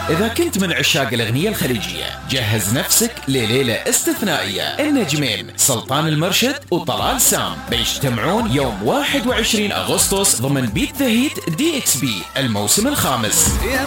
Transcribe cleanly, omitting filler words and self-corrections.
إذا كنت من عشاق الأغنية الخليجية جهز نفسك لليلة استثنائية. النجمين سلطان المرشد وطلال سام بيجتمعون يوم 21 أغسطس ضمن بيت ذا هيت DXB الموسم الخامس.